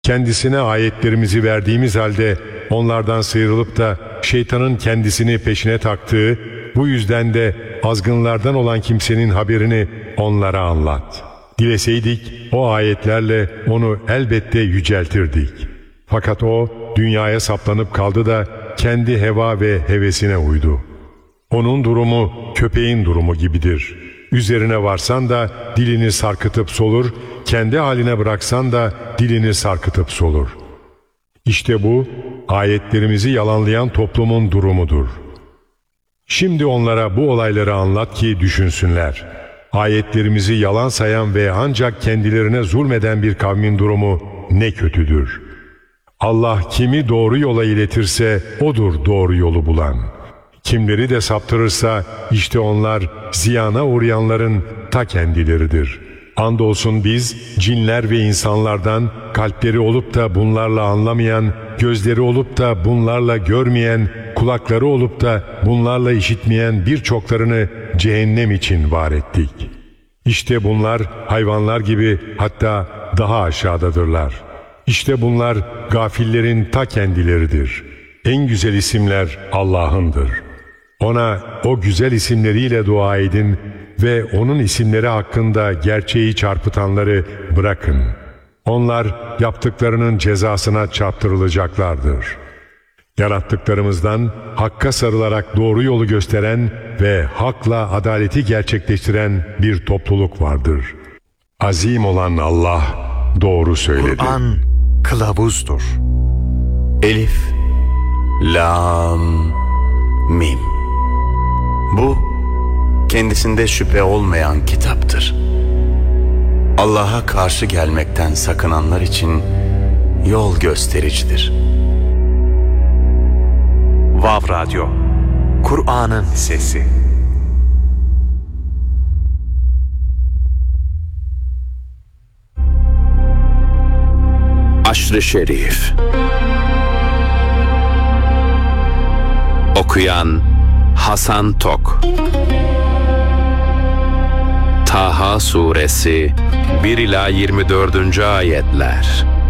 Kendisine ayetlerimizi verdiğimiz halde onlardan sıyrılıp da şeytanın kendisini peşine taktığı, bu yüzden de azgınlardan olan kimsenin haberini onlara anlat. Dileseydik o ayetlerle onu elbette yüceltirdik. Fakat o dünyaya saplanıp kaldı da kendi heva ve hevesine uydu. Onun durumu köpeğin durumu gibidir. Üzerine varsan da dilini sarkıtıp solur, kendi haline bıraksan da dilini sarkıtıp solur. İşte bu ayetlerimizi yalanlayan toplumun durumudur. Şimdi onlara bu olayları anlat ki düşünsünler. Ayetlerimizi yalan sayan ve ancak kendilerine zulmeden bir kavmin durumu ne kötüdür. Allah kimi doğru yola iletirse odur doğru yolu bulan. Kimleri de saptırırsa işte onlar ziyana uğrayanların ta kendileridir. Andolsun biz cinler ve insanlardan kalpleri olup da bunlarla anlamayan, gözleri olup da bunlarla görmeyen, kulakları olup da bunlarla işitmeyen birçoklarını cehennem için var ettik. İşte bunlar hayvanlar gibi, hatta daha aşağıdadırlar. İşte bunlar gafillerin ta kendileridir. En güzel isimler Allah'ındır. Ona o güzel isimleriyle dua edin ve onun isimleri hakkında gerçeği çarpıtanları bırakın. Onlar yaptıklarının cezasına çarptırılacaklardır. Yarattıklarımızdan hakka sarılarak doğru yolu gösteren ve hakla adaleti gerçekleştiren bir topluluk vardır. Azim olan Allah doğru söyledi. Kur'an kılavuzdur. Elif, Lam, Mim. Bu, kendisinde şüphe olmayan kitaptır. Allah'a karşı gelmekten sakınanlar için yol göstericidir. Vav Radyo, Kur'an'ın sesi. Aşr-ı Şerif. Okuyan Hasan Tok. Taha Suresi 1 ila 24. ayetler.